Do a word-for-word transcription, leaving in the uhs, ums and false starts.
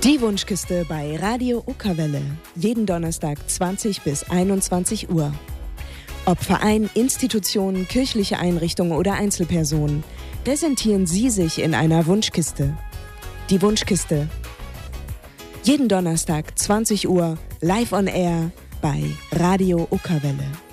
Die Wunschkiste bei Radio Uckerwelle. Jeden Donnerstag zwanzig bis einundzwanzig Uhr. Ob Verein, Institutionen, kirchliche Einrichtungen oder Einzelpersonen, präsentieren Sie sich in einer Wunschkiste. Die Wunschkiste. Jeden Donnerstag zwanzig Uhr live on air bei Radio Uckerwelle.